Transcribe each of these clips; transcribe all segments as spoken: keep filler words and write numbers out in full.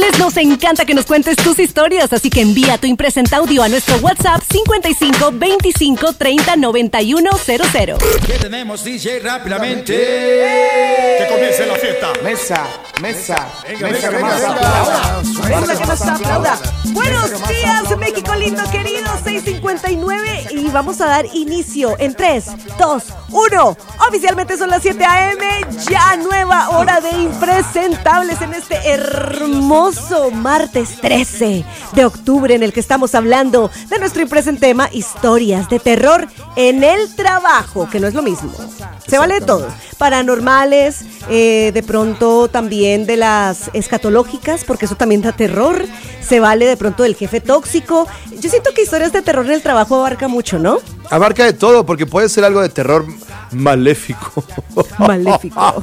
impresentables nos encanta que nos cuentes tus historias, así que envía tu impresenta audio a nuestro WhatsApp cincuenta y cinco veinticinco treinta noventa y uno cero cero. ¿Qué tenemos, D J? Rápidamente. Que comience la fiesta. Mesa, mesa, venga, mesa, venga, mesa, venga, Venga, que nos aplauda. Buenos días, México lindo querido, seis cincuenta y nueve, y vamos a dar inicio en tres, dos, uno. Oficialmente son las siete a eme, ya nueva hora de impresentables en este hermoso martes trece de octubre, en el que estamos hablando de nuestro impresentema, historias de terror en el trabajo, que no es lo mismo. Se vale de todo, paranormales, eh, de pronto también de las escatológicas, porque eso también da terror. Se vale de pronto del jefe tóxico. Yo siento que historias de terror en el trabajo abarca mucho, ¿no? Abarca de todo, porque puede ser algo de terror maléfico. Maléfico.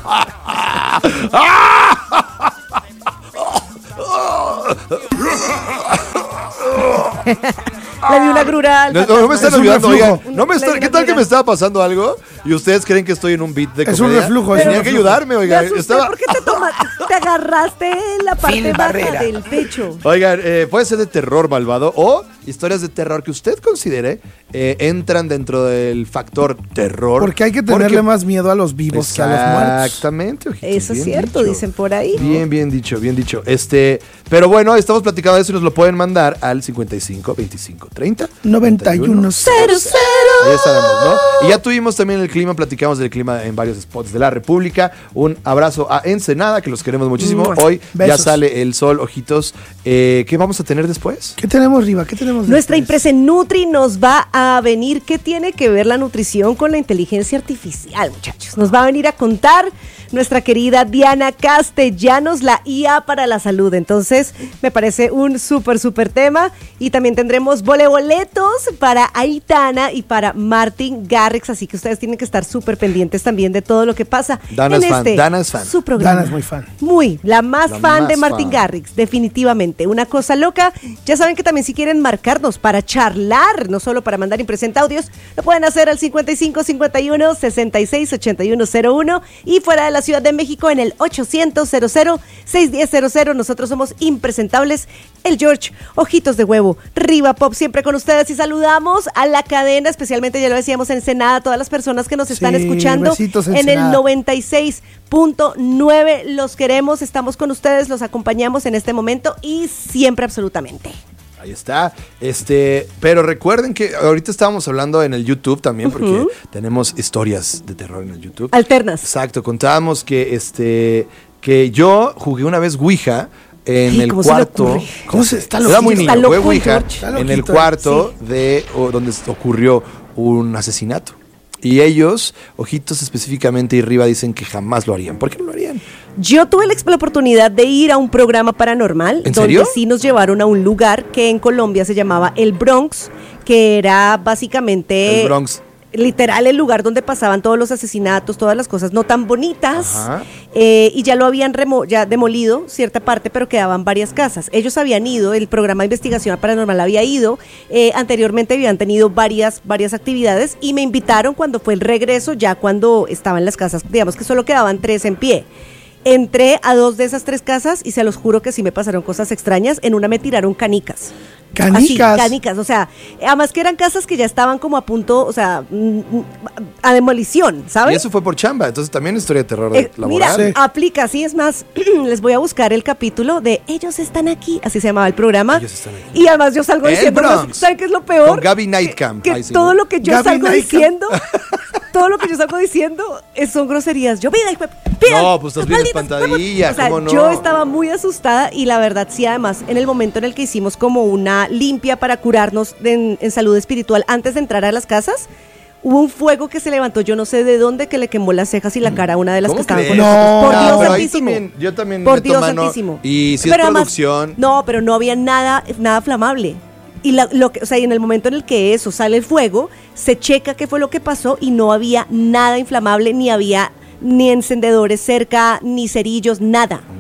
Le di una grura al No, no me están Es un ayudando, reflujo. oigan. No me Le están, di ¿qué una tal que grura. me estaba pasando algo? Y ustedes creen que estoy en un beat de Es comedia. un reflujo, es Tenían un que reflujo. ayudarme, Me oigan. asusté Estaba... porque te, toma, te agarraste en la parte Phil baja Barrera. del pecho. Oigan, eh, puede ser de terror malvado o historias de terror que usted considere eh, entran dentro del factor terror. Porque hay que tenerle Porque- más miedo a los vivos que a los muertos. Exactamente, ojitos, Eso es bien cierto, dicho. dicen por ahí. Bien, bien dicho, bien dicho. Este, pero bueno, estamos platicando de eso y nos lo pueden mandar al cincuenta y cinco veinticinco treinta noventa y uno Cero, cero. Ahí estaremos, ¿no? Y ya tuvimos también el clima, platicamos del clima en varios spots de la República. Un abrazo a Ensenada, que los queremos muchísimo. Mua. Hoy ya Besos. sale el sol, ojitos. Eh, ¿Qué vamos a tener después? ¿Qué tenemos, Riva? ¿Qué tenemos Nuestra después? Impresen Nutri nos va a venir. ¿Qué tiene que ver la nutrición con la inteligencia artificial, muchachos? Nos va a venir a contar nuestra querida Diana Castellanos, la I A para la salud. Entonces, me parece un súper, súper tema. Y también tendremos voleboletos para Aitana y para Martin Garrix. Así que ustedes tienen que estar súper pendientes también de todo lo que pasa Dana en es fan, este Dana es fan. su programa. Dana es muy fan. Muy, la más La fan más de Martin fan. Garrix, definitivamente. Una cosa loca. Ya saben que también si quieren marcarnos para charlar, no solo para mandar impresenta audios, lo pueden hacer al cincuenta y cinco cincuenta y uno sesenta y seis ochenta y uno cero uno y fuera de la Ciudad de México en el ochocientos cero cero seis uno cero cero cero. Nosotros somos impresentables, el George, ojitos de huevo, Riva Pop, siempre con ustedes, y saludamos a la cadena, especialmente, ya lo decíamos, en Ensenada, todas las personas que nos están Sí, escuchando besitos, en el Ensenada. noventa y seis punto nueve. Los queremos, estamos con ustedes, los acompañamos en este momento y siempre, absolutamente. Ahí está. Este, pero recuerden que ahorita estábamos hablando en el YouTube también, porque Ujú. tenemos historias de terror en el YouTube. Alternas. Exacto, contábamos que este que yo jugué una vez Ouija en Ay, el ¿cómo se le cuarto. ocurre? ¿Cómo se está Era loquito? muy Está niño, loco jugué el Ouija George. Está en el loquito, cuarto de o, donde ocurrió un asesinato. Y ellos, ojitos específicamente y Riva, dicen que jamás lo harían. ¿Por qué no lo harían? Yo tuve la, ex- la oportunidad de ir a un programa paranormal, ¿En donde serio? sí nos llevaron a un lugar que en Colombia se llamaba el Bronx, que era básicamente El Bronx. literal el lugar donde pasaban todos los asesinatos, todas las cosas no tan bonitas. Ajá. Eh, y ya lo habían remo- ya demolido cierta parte, pero quedaban varias casas. Ellos habían ido, el programa de investigación paranormal había ido, eh, anteriormente habían tenido varias, varias actividades y me invitaron cuando fue el regreso, ya cuando estaban las casas, digamos que solo quedaban tres en pie. Entré a dos de esas tres casas y se los juro que sí me pasaron cosas extrañas. En una me tiraron canicas. Canicas. Así, canicas, o sea, además que eran casas que ya estaban como a punto, o sea, mm, mm, a demolición, Y ¿sabes? eso fue por chamba, entonces también historia de terror Eh, mira, laboral. Sí. aplica, sí, es más, les voy a buscar el capítulo de Ellos están aquí, así se llamaba el programa. Ellos están aquí. Y además yo salgo El diciendo, Bronx. ¿saben qué es lo peor? Con Gaby Que- Nightcamp. Que, Ay, sí, todo ¿no? lo que yo Gaby salgo Nightcamp. diciendo, todo lo que yo salgo diciendo es- son groserías. Yo, vida, hijo de- pidan, No, pues estás bien malditas, espantadilla, O sea, ¿cómo no? yo estaba muy asustada y la verdad sí, además, en el momento en el que hicimos como una limpia para curarnos de- en, en salud espiritual antes de entrar a las casas, hubo un fuego que se levantó, yo no sé de dónde, que le quemó las cejas y la cara a una de las ¿Cómo que estaban crees? con nosotros. No. Por No, Dios pero ahí santísimo. también- yo también Por meto Dios mano, santísimo. y si es Pero además- producción- no, pero no había nada, nada flamable. Y la- lo que, o sea, y en el momento en el que eso sale el fuego, se checa qué fue lo que pasó y no había nada inflamable, ni había ni encendedores cerca, ni cerillos, nada.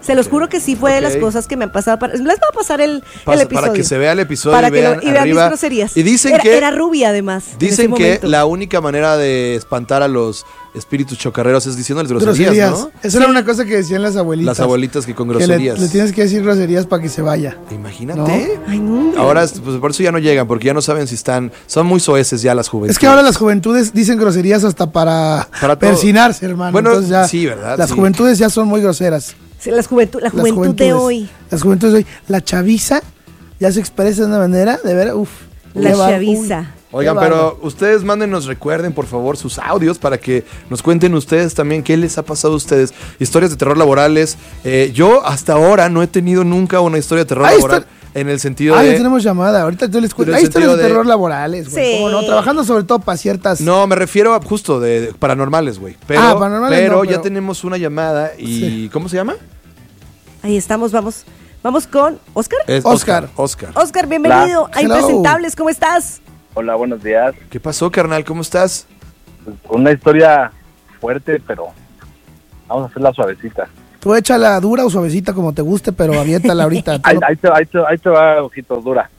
Se los juro que sí fue de las Ok. cosas que me han pasado. Para, les voy a pasar el, Pasa- el episodio. para que se vea el episodio Para y que lo- vean y vean arriba. mis groserías. Y dicen era, que- era rubia, además. en ese Dicen que momento. la única manera de espantar a los espíritus chocarreros es diciéndoles groserías, Groserías. ¿no? Esa era una cosa que decían las abuelitas. Las abuelitas que con Que le, groserías. le tienes que decir groserías para que se vaya. Imagínate. Ay, no, hombre. Ahora, pues por eso ya no llegan, porque ya no saben si están. Son muy soeces ya las juventudes. Es que ahora las juventudes dicen groserías hasta para, Para todo. persinarse, hermano. Bueno, Entonces ya sí, ¿verdad? Las Sí. juventudes ya son muy groseras. Sí, las juventud, la Las juventud de juventudes. hoy. Las juventudes de hoy. La chaviza ya se expresa de una manera, de ver, uff. La chaviza. Oigan, Qué pero bárbaro. ustedes mándenos, recuerden por favor sus audios para que nos cuenten ustedes también qué les ha pasado a ustedes. Historias de terror laborales. Eh, yo hasta ahora no he tenido nunca una historia de terror Ahí laboral está. en el sentido Ah, de... ya tenemos llamada. Ahorita yo les cuento. en el Hay historias de, sentido de- terror laborales, güey. Sí. ¿Cómo no? Trabajando sobre todo para ciertas. No, me refiero a justo de, de paranormales, güey. Pero, Ah, paranormales pero no, ya pero- tenemos una llamada y... Sí. ¿Cómo se llama? Ahí estamos, vamos. Vamos con Oscar. Es Oscar. Oscar. Oscar, bienvenido a Hello. Impresentables, ¿cómo estás? Hola, buenos días. ¿Qué pasó, carnal? ¿Cómo estás? Pues, una historia fuerte, pero vamos a hacerla suavecita. Tú échala dura o suavecita como te guste, pero aviéntala ahorita. Tú Ahí, no- ahí te, ahí, te, ahí te va, ojitos, dura.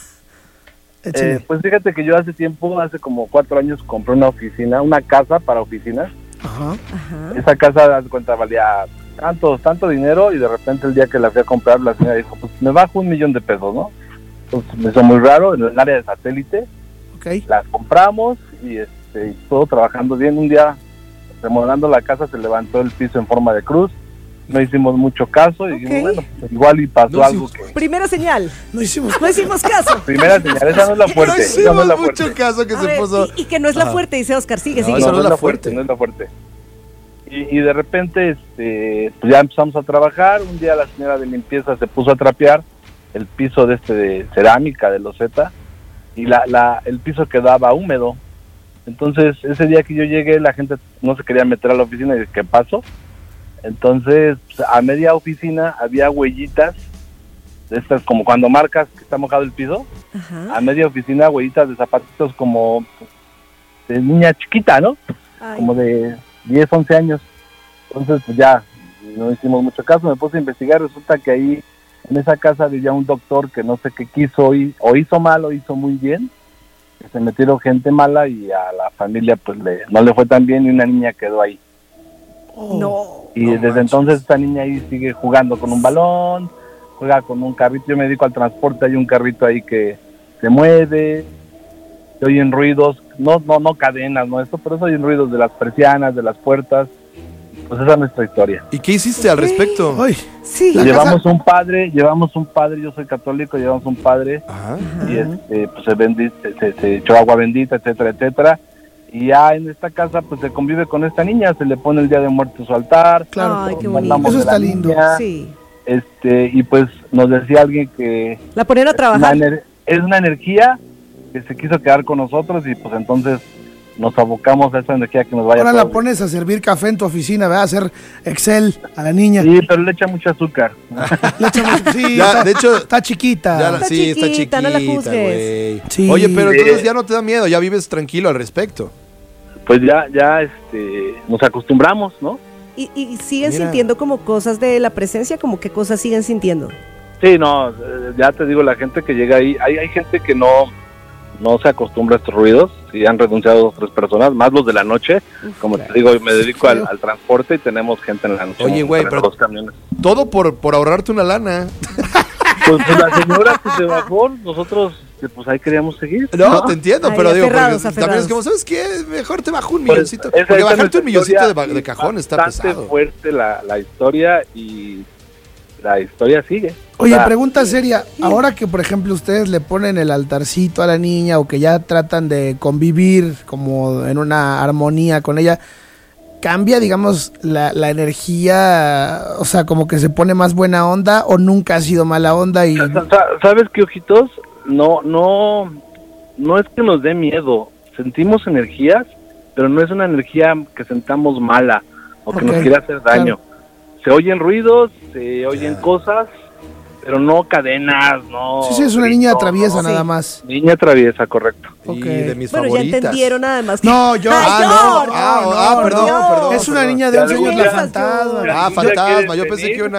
échale. Eh, pues fíjate que yo hace tiempo, hace como cuatro años, compré una oficina, una casa para oficinas. Ajá. Ajá. Esa casa, haz de cuenta, valía tanto, tanto dinero y de repente el día que la fui a comprar, la señora dijo, pues me bajo un millón de pesos, ¿no? Entonces me hizo muy raro, en el área de satélite. Ok. La compramos y este, y todo trabajando bien. Un día, remodelando la casa, se levantó el piso en forma de cruz. No hicimos mucho caso y Ok. dijimos, bueno, pues igual y pasó No algo hicimos- que... Primera señal. No hicimos. No hicimos caso. Primera señal, esa no es la fuerte. No esa no hicimos es la mucho fuerte. caso que A se ver, puso... y, y que no es la Ajá. fuerte, dice Oscar. Sigue, No, sigue. esa No, no no es la es la fuerte, fuerte. no es la fuerte. Y, y de repente, este, pues ya empezamos a trabajar. Un día la señora de limpieza se puso a trapear el piso de este de cerámica, de loseta, y la, la, el piso quedaba húmedo. Entonces, ese día que yo llegué, la gente no se quería meter a la oficina y dije, ¿qué pasó? Entonces, pues, a media oficina había huellitas, de estas como cuando marcas que está mojado el piso, Ajá. a media oficina huellitas de zapatitos como de niña chiquita, ¿no? Ay. Como de diez, once años. Entonces, pues ya, no hicimos mucho caso, me puse a investigar, resulta que ahí, en esa casa vivía un doctor que no sé qué quiso, y- o hizo mal o hizo muy bien, que se metieron gente mala y a la familia pues le, no le fue tan bien y una niña quedó ahí. No. Y No desde manches. entonces esta niña ahí sigue jugando con un balón, juega con un carrito, yo me dedico al transporte, hay un carrito ahí que se mueve, se oyen ruidos, no, no, no cadenas, no esto, pero se oyen ruidos de las persianas, de las puertas, pues esa es nuestra historia. ¿Y qué hiciste al respecto? Ay, Sí. La llevamos un padre, llevamos un padre, yo soy católico, llevamos un padre Ajá. y este, pues se, bendi- se, se- se echó agua bendita, etcétera, etcétera. Y ya en esta casa pues se convive con esta niña, se le pone el Día de Muertos su altar. claro. Ay, qué nos bonito. hablamos Eso de la está lindo. niña, Sí. Este, y pues nos decía alguien que La ponen a una trabajar. ener- es una energía que se quiso quedar con nosotros y pues entonces nos abocamos a esa energía que nos vaya Ahora a la todo. pones a servir café en tu oficina, ¿verdad? A hacer Excel a la niña. Sí, pero le echa mucho azúcar. Le echamos- sí, Ya, está, de hecho- está chiquita. Ya la- Está sí, está chiquita, chiquita, no la juzgues. güey. Sí. Oye, pero Sí. entonces ya no te da miedo, ya vives tranquilo al respecto. Pues ya, ya, este, nos acostumbramos, ¿no? Y, y siguen Mira. sintiendo como cosas de la presencia, como qué cosas siguen sintiendo. Sí, no, eh, ya te digo, la gente que llega ahí, hay, hay gente que no, no se acostumbra a estos ruidos, y han renunciado dos o tres personas, más los de la noche, como te digo, me dedico al, al transporte y tenemos gente en la noche. Oye, güey, tenemos pero- dos camiones. Todo por, por ahorrarte una lana. Pues, pues, la señora que se bajó, nosotros, que, pues ahí queríamos seguir. No, te entiendo, Ay, pero digo, porque aferrados, también aferrados. es como, ¿sabes qué? Mejor te bajo un Pues, milloncito. esa- Porque esa bajarte nuestra un milloncito de, ba- historia de y cajón está bastante pesado. fuerte la, la historia y la historia sigue. O Oye, sea, pregunta seria. Ahora que, por ejemplo, ustedes le ponen el altarcito a la niña o que ya tratan de convivir como en una armonía con ella, ¿cambia, digamos, la, la energía? O sea, como que se pone más buena onda o nunca ha sido mala onda y... Sa- sa- ¿Sabes qué, ojitos? No, no, no es que nos dé miedo. Sentimos energías, pero no es una energía que sentamos mala o que Ok, nos quiera hacer daño. Se oyen ruidos, se oyen cosas, pero no cadenas, no... Sí, sí, es una niña no, traviesa no. nada Sí. más. Niña traviesa, correcto. Y Ok. de mis Bueno, favoritas. ya entendieron además. que- No, yo... Ay, Ah, no. George, Ah, no, ah, no, perdón, no. perdón. Es una perdón. niña de Ya once algún años la día- fantasma. Ah, Ya fantasma. quieres Yo pensé venir. que una,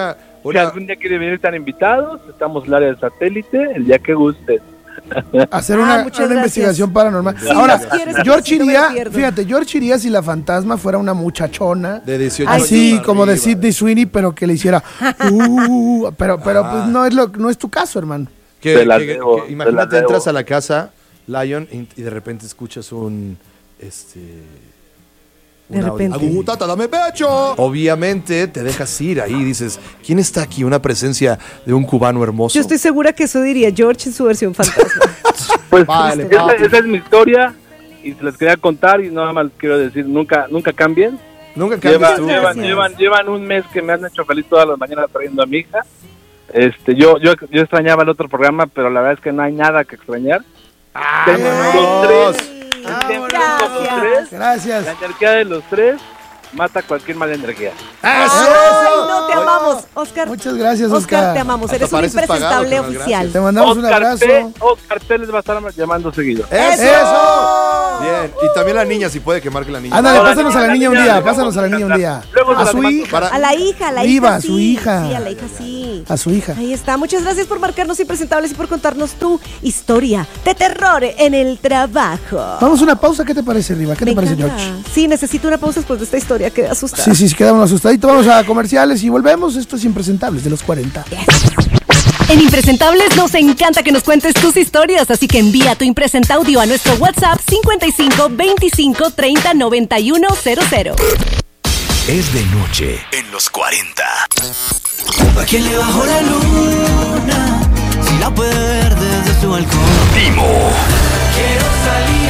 Si Una- algún día quieren venir, están invitados. Estamos en el área del satélite, el día que gusten. Hacer Ah, una, muchas una gracias. investigación paranormal. Sí, Ahora, Dios quiere, George sí, no me iría, lo pierdo. fíjate, George iría si la fantasma fuera una muchachona. De dieciocho Ay, años Así arriba. como de Sidney Sweeney, pero que le hiciera. Uh, pero pero pues no es lo no es tu caso, hermano. Que, Te las que- debo, que te imagínate, las debo. entras a la casa, Lion, y, y de repente escuchas un. Este. De una- repente. Agutata, dame pecho. Obviamente te dejas ir ahí y dices, ¿quién está aquí? Una presencia de un cubano hermoso. Yo estoy segura que eso diría George en su versión fantasma. Pues Vale, esa, papi. esa es mi historia y se les quería contar y nada más les quiero decir, nunca nunca cambien. Nunca cambias Llevan, tú. llevan, Gracias. llevan, llevan un mes que me han hecho feliz todas las mañanas trayendo a mi hija. Este, yo, yo, yo extrañaba el otro programa, pero la verdad es que no hay nada que extrañar. Tengo los tres, tengo los tres, Gracias. la energía de los tres mata cualquier mala energía. Ay, no, te amamos, Oscar. Muchas gracias, Oscar, Oscar. te amamos. Hasta Eres un pareces pagado, impresentable carnal, oficial. Te mandamos un Oscar abrazo. P, Oscar P les va a estar llamando seguido. ¡Eso! ¡Eso! Bien. Y también la niña, si puede que marque la niña. Ándale, Hola, pásanos a la niña un niña, día, luego pásanos a la niña un día. Luego se A la su mando. hija, Para- A la hija, a la Viva, hija. a su sí. hija. Sí, a la hija sí. a su hija. Ahí está. Muchas gracias por marcarnos impresentables y por contarnos tu historia de terror en el trabajo. Vamos a una pausa, ¿qué te parece, Riva? ¿Qué Me te parece, encanta. George? Sí, necesito una pausa después de esta historia. Quedé asustada. Sí, sí, sí, quedamos asustaditos. Vamos a comerciales y volvemos. Esto es Impresentables de los cuarenta. En Impresentables nos encanta que nos cuentes tus historias, así que envía tu impresenta audio a nuestro WhatsApp cincuenta y cinco veinticinco treinta noventa y uno cero cero. Es de noche en los cuarenta. ¿A quién le bajó la luna? Si la puede ver desde su balcón. Timo. Quiero salir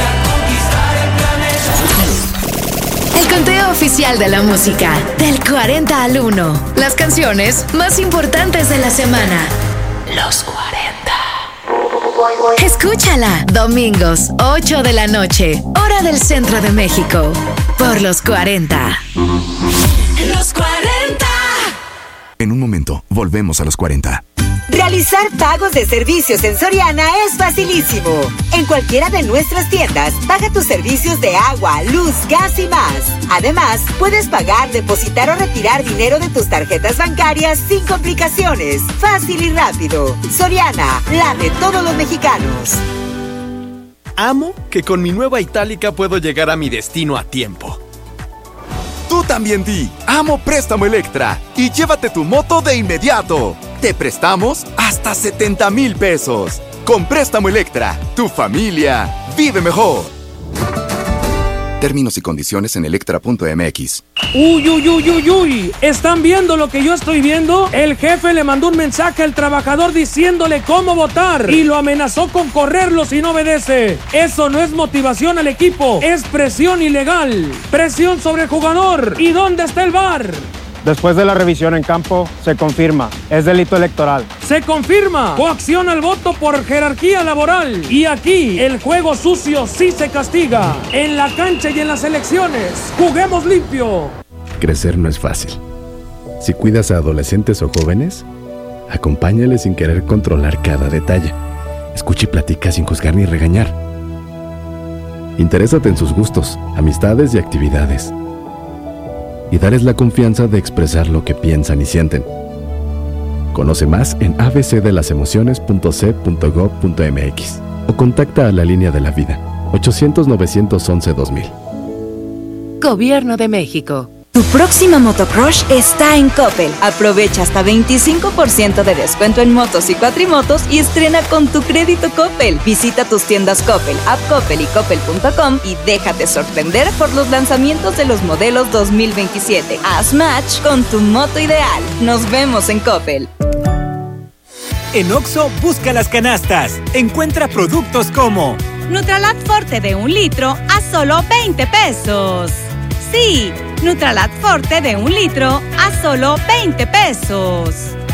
a conquistar el planeta. El conteo oficial de la música, del cuarenta al uno. Las canciones más importantes de la semana. Los cuarenta. Escúchala, domingos, ocho de la noche, hora del centro de México. Por los cuarenta. Los cuarenta. En un momento, volvemos a los cuarenta. Realizar pagos de servicios en Soriana es facilísimo. En cualquiera de nuestras tiendas, paga tus servicios de agua, luz, gas y más. Además, puedes pagar, depositar o retirar dinero de tus tarjetas bancarias sin complicaciones. Fácil y rápido. Soriana, la de todos los mexicanos. Amo que con mi nueva Itálica puedo llegar a mi destino a tiempo. Tú también di, amo Préstamo Electra y llévate tu moto de inmediato. Te prestamos hasta setenta mil pesos. Con Préstamo Electra, tu familia vive mejor. Términos y condiciones en electra punto m x. Uy, uy, uy, uy, uy. ¿Están viendo lo que yo estoy viendo? El jefe le mandó un mensaje al trabajador diciéndole cómo votar y lo amenazó con correrlo si no obedece. Eso no es motivación al equipo, es presión ilegal. Presión sobre el jugador. ¿Y dónde está el V A R? Después de la revisión en campo, se confirma, es delito electoral. Se confirma. Coacción al voto por jerarquía laboral. Y aquí, el juego sucio sí se castiga. En la cancha y en las elecciones. Juguemos limpio. Crecer no es fácil. Si cuidas a adolescentes o jóvenes, acompáñales sin querer controlar cada detalle. Escucha y platica sin juzgar ni regañar. Interésate en sus gustos, amistades y actividades. Y darles la confianza de expresar lo que piensan y sienten. Conoce más en a b c de las emociones punto c punto gov punto m x o contacta a la línea de la vida ochocientos novecientos once dos mil. Gobierno de México. Tu próxima motocrush está en Coppel. Aprovecha hasta veinticinco por ciento de descuento en motos y cuatrimotos y estrena con tu crédito Coppel. Visita tus tiendas Coppel, App Coppel y Coppel punto com y déjate sorprender por los lanzamientos de los modelos dos mil veintisiete. Haz match con tu moto ideal. Nos vemos en Coppel. En Oxxo, busca las canastas. Encuentra productos como Nutralat Forte de un litro a solo veinte pesos. Sí, Nutralat Forte de un litro a solo veinte pesos.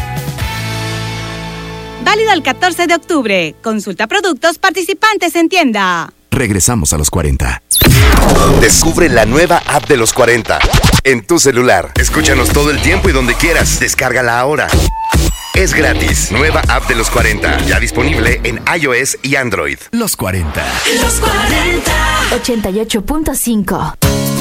Válido el catorce de octubre. Consulta productos participantes en tienda. Regresamos a los cuarenta. Descubre la nueva app de los cuarenta en tu celular. Escúchanos todo el tiempo y donde quieras. Descárgala ahora. Es gratis. Nueva app de los cuarenta. Ya disponible en iOS y Android. Los cuarenta. Los cuarenta. ochenta y ocho punto cinco.